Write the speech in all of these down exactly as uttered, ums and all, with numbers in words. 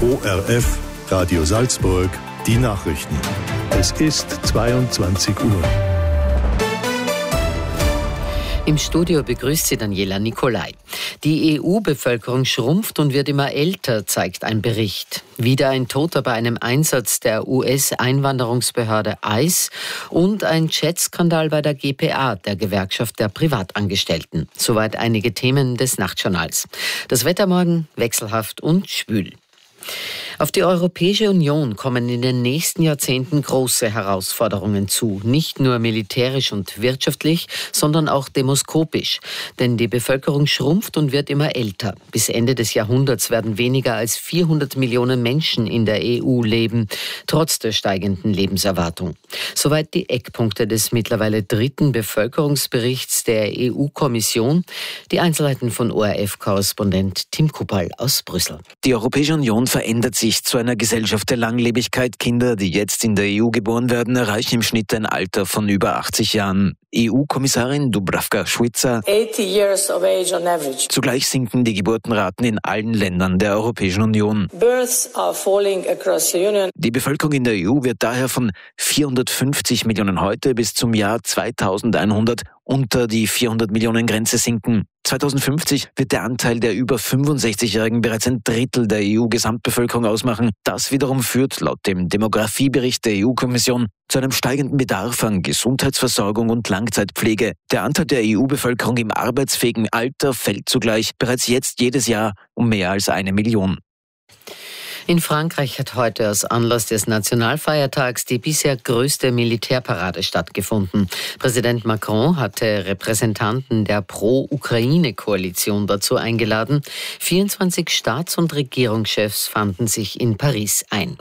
O R F, Radio Salzburg, die Nachrichten. Es ist zweiundzwanzig Uhr. Im Studio begrüßt sie Daniela Nicolai. Die E U-Bevölkerung schrumpft und wird immer älter, zeigt ein Bericht. Wieder ein Toter bei einem Einsatz der U S-Einwanderungsbehörde I C E und ein Chat-Skandal bei der G P A, der Gewerkschaft der Privatangestellten. Soweit einige Themen des Nachtjournals. Das Wetter morgen wechselhaft und schwül. Auf die Europäische Union kommen in den nächsten Jahrzehnten große Herausforderungen zu. Nicht nur militärisch und wirtschaftlich, sondern auch demoskopisch. Denn die Bevölkerung schrumpft und wird immer älter. Bis Ende des Jahrhunderts werden weniger als vierhundert Millionen Menschen in der E U leben, trotz der steigenden Lebenserwartung. Soweit die Eckpunkte des mittlerweile dritten Bevölkerungsberichts der E U-Kommission. Die Einzelheiten von O R F-Korrespondent Tim Kuppal aus Brüssel. Die Europäische Union verändert sich zu einer Gesellschaft der Langlebigkeit. Kinder, die jetzt in der E U geboren werden, erreichen im Schnitt ein Alter von über achtzig Jahren. E U-Kommissarin Dubravka-Šuica. years of age on average. Zugleich sinken die Geburtenraten in allen Ländern der Europäischen Union. Births are falling across the Union. Die Bevölkerung in der E U wird daher von vierhundertfünfzig Millionen heute bis zum Jahr zweitausendeinhundert unter die vierhundert Millionen Grenze sinken. zweitausendfünfzig wird der Anteil der über fünfundsechzigjährigen bereits ein Drittel der E U-Gesamtbevölkerung ausmachen. Das wiederum führt laut dem Demografiebericht der E U-Kommission zu einem steigenden Bedarf an Gesundheitsversorgung und Langzeitpflege. Der Anteil der E U-Bevölkerung im arbeitsfähigen Alter fällt zugleich bereits jetzt jedes Jahr um mehr als eine Million. In Frankreich hat heute aus Anlass des Nationalfeiertags die bisher größte Militärparade stattgefunden. Präsident Macron hatte Repräsentanten der Pro-Ukraine-Koalition dazu eingeladen. vierundzwanzig Staats- und Regierungschefs fanden sich in Paris ein.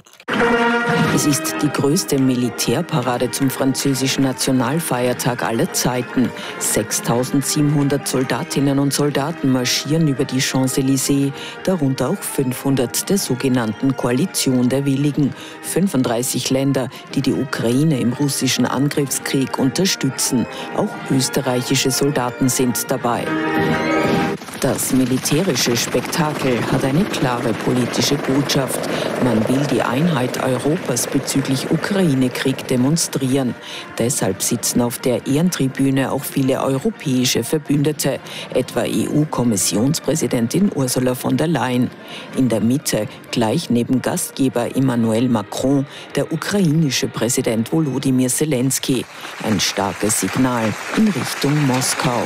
Es ist die größte Militärparade zum französischen Nationalfeiertag aller Zeiten. sechstausendsiebenhundert Soldatinnen und Soldaten marschieren über die Champs-Élysées, darunter auch fünfhundert der sogenannten Koalition der Willigen. fünfunddreißig Länder, die die Ukraine im russischen Angriffskrieg unterstützen. Auch österreichische Soldaten sind dabei. Das militärische Spektakel hat eine klare politische Botschaft. Man will die Einheit Europas bezüglich Ukraine-Krieg demonstrieren. Deshalb sitzen auf der Ehrentribüne auch viele europäische Verbündete, etwa E U-Kommissionspräsidentin Ursula von der Leyen. In der Mitte, gleich neben Gastgeber Emmanuel Macron, der ukrainische Präsident Volodymyr Zelensky. Ein starkes Signal in Richtung Moskau.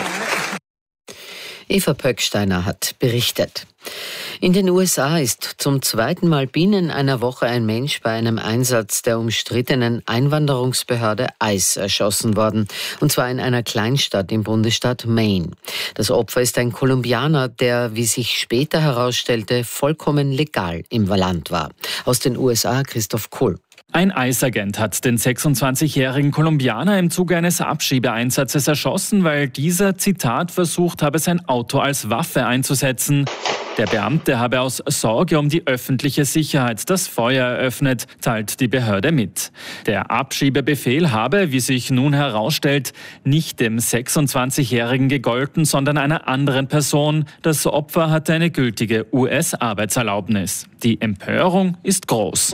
Eva Pöcksteiner hat berichtet. In den U S A ist zum zweiten Mal binnen einer Woche ein Mensch bei einem Einsatz der umstrittenen Einwanderungsbehörde I C E erschossen worden. Und zwar in einer Kleinstadt im Bundesstaat Maine. Das Opfer ist ein Kolumbianer, der, wie sich später herausstellte, vollkommen legal im Land war. Aus den U S A Christoph Kohl. Ein I C E-Agent hat den sechsundzwanzigjährigen Kolumbianer im Zuge eines Abschiebeeinsatzes erschossen, weil dieser, Zitat, versucht habe, sein Auto als Waffe einzusetzen. Der Beamte habe aus Sorge um die öffentliche Sicherheit das Feuer eröffnet, teilt die Behörde mit. Der Abschiebebefehl habe, wie sich nun herausstellt, nicht dem sechsundzwanzigjährigen gegolten, sondern einer anderen Person. Das Opfer hatte eine gültige U S-Arbeitserlaubnis. Die Empörung ist groß.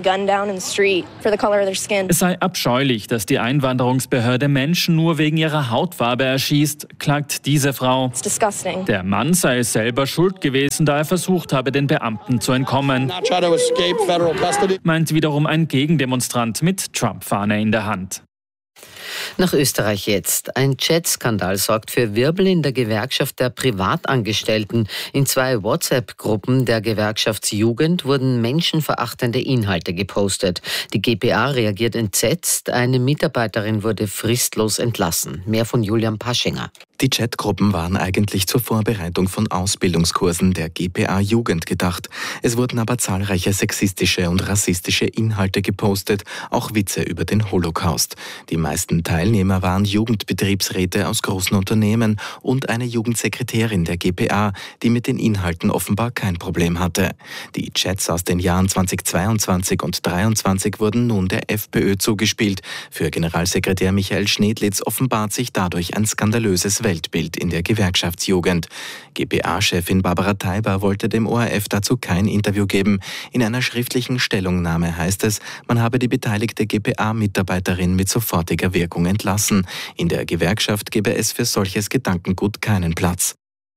Es sei abscheulich, dass die Einwanderungsbehörde Menschen nur wegen ihrer Hautfarbe erschießt, klagt diese Frau. Der Mann sei selber schuld gewesen, da er versucht habe, den Beamten zu entkommen, meint wiederum ein Gegendemonstrant mit Trump-Fahne in der Hand. Nach Österreich jetzt. Ein Chat-Skandal sorgt für Wirbel in der Gewerkschaft der Privatangestellten. In zwei WhatsApp-Gruppen der Gewerkschaftsjugend wurden menschenverachtende Inhalte gepostet. Die G P A reagiert entsetzt. Eine Mitarbeiterin wurde fristlos entlassen. Mehr von Julian Paschinger. Die Chatgruppen waren eigentlich zur Vorbereitung von Ausbildungskursen der G P A Jugend gedacht. Es wurden aber zahlreiche sexistische und rassistische Inhalte gepostet, auch Witze über den Holocaust. Die meisten Teilnehmer waren Jugendbetriebsräte aus großen Unternehmen und eine Jugendsekretärin der G P A, die mit den Inhalten offenbar kein Problem hatte. Die Chats aus den Jahren zweitausendzweiundzwanzig und zweitausenddreiundzwanzig wurden nun der FPÖ zugespielt. Für Generalsekretär Michael Schnedlitz offenbart sich dadurch ein skandalöses Web. Weltbild in der Gewerkschaftsjugend. G P A-Chefin Barbara Teiber wollte dem O R F dazu kein Interview geben. In einer schriftlichen Stellungnahme heißt es, man habe die beteiligte G P A-Mitarbeiterin mit sofortiger Wirkung entlassen. In der Gewerkschaft gebe es für solches Gedankengut keinen Platz.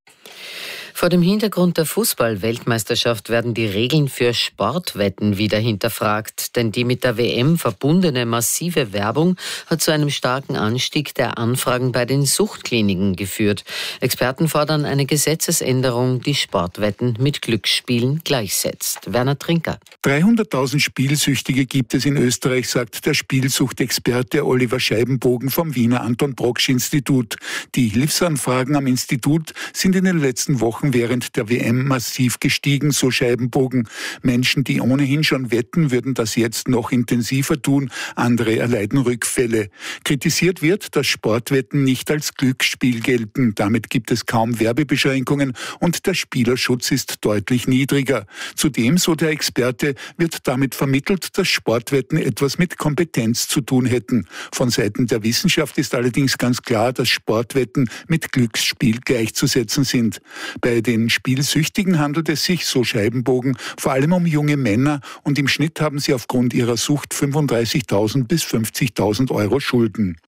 Vor dem Hintergrund der Fußball-Weltmeisterschaft werden die Regeln für Sportwetten wieder hinterfragt, denn die mit der W M verbundene massive Werbung hat zu einem starken Anstieg der Anfragen bei den Suchtkliniken geführt. Experten fordern eine Gesetzesänderung, die Sportwetten mit Glücksspielen gleichsetzt. Werner Trinker. dreihunderttausend Spielsüchtige gibt es in Österreich, sagt der Spielsuchtexperte Oliver Scheibenbogen vom Wiener Anton-Brocksch-Institut. Die Hilfsanfragen am Institut sind in den letzten Wochen während der W M massiv gestiegen, so Scheibenbogen. Menschen, die ohnehin schon wetten, würden das jetzt noch intensiver tun. Andere erleiden Rückfälle. Kritisiert wird, dass Sportwetten nicht als Glücksspiel gelten. Damit gibt es kaum Werbebeschränkungen und der Spielerschutz ist deutlich niedriger. Zudem, so der Experte, wird damit vermittelt, dass Sportwetten etwas mit Kompetenz zu tun hätten. Von Seiten der Wissenschaft ist allerdings ganz klar, dass Sportwetten mit Glücksspiel gleichzusetzen sind. Bei den Spielsüchtigen handelt es sich, so Scheibenbogen, vor allem um junge Männer und im Schnitt haben sie aufgrund ihrer Sucht fünfunddreißigtausend bis fünfzigtausend Euro Schulden.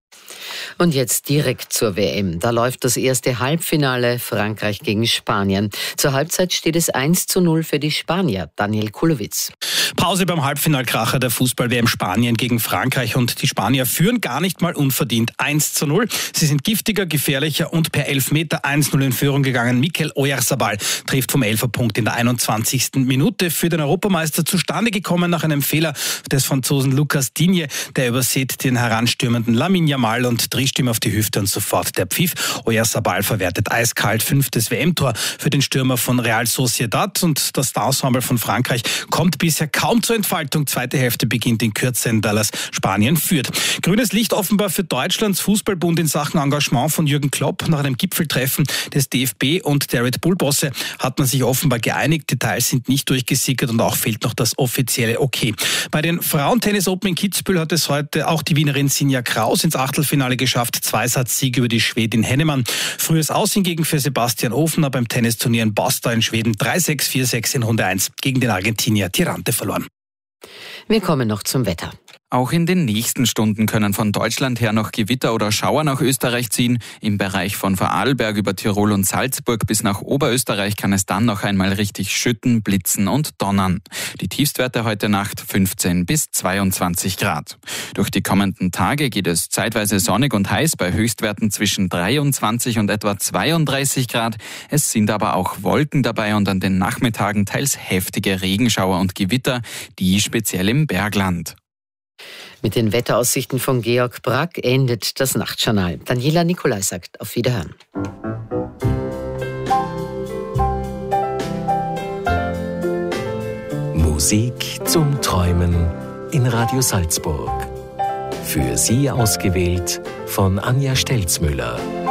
Und jetzt direkt zur W M. Da läuft das erste Halbfinale Frankreich gegen Spanien. Zur Halbzeit steht es eins zu null für die Spanier. Daniel Kulowitz. Pause beim Halbfinalkracher der Fußball-W M Spanien gegen Frankreich und die Spanier führen gar nicht mal unverdient eins zu null. Sie sind giftiger, gefährlicher und per Elfmeter eins zu null in Führung gegangen. Mikel Oyarzabal trifft vom Elferpunkt in der einundzwanzigsten Minute für den Europameister zustande gekommen nach einem Fehler des Franzosen Lucas Digne. Der übersät den heranstürmenden Lamine Yamal und Drehstimme auf die Hüfte und sofort der Pfiff. Oyarzabal verwertet eiskalt fünftes W M-Tor für den Stürmer von Real Sociedad und das Ensemble von Frankreich kommt bisher kaum zur Entfaltung. Zweite Hälfte beginnt in Kürze, in Dallas Spanien führt. Grünes Licht offenbar für Deutschlands Fußballbund in Sachen Engagement von Jürgen Klopp. Nach einem Gipfeltreffen des D F B und der Red Bull-Bosse hat man sich offenbar geeinigt. Details sind nicht durchgesickert und auch fehlt noch das offizielle Okay. Bei den Frauentennis Open in Kitzbühel hat es heute auch die Wienerin Sinja Kraus ins Achtelfinale geschafft. Zweisatz-Sieg über die Schwedin Hennemann. Frühes Aus hingegen für Sebastian Ofener beim Tennisturnier in Basta in Schweden. drei sechs, vier sechs in Runde eins gegen den Argentinier Tirante verloren. Wir kommen noch zum Wetter. Auch in den nächsten Stunden können von Deutschland her noch Gewitter oder Schauer nach Österreich ziehen. Im Bereich von Vorarlberg über Tirol und Salzburg bis nach Oberösterreich kann es dann noch einmal richtig schütten, blitzen und donnern. Die Tiefstwerte heute Nacht fünfzehn bis zweiundzwanzig Grad. Durch die kommenden Tage geht es zeitweise sonnig und heiß bei Höchstwerten zwischen dreiundzwanzig und etwa zweiunddreißig Grad. Es sind aber auch Wolken dabei und an den Nachmittagen teils heftige Regenschauer und Gewitter, die speziell im Bergland. Mit den Wetteraussichten von Georg Brack endet das Nachtjournal. Daniela Nicolai sagt auf Wiederhören. Musik zum Träumen in Radio Salzburg. Für Sie ausgewählt von Anja Stelzmüller.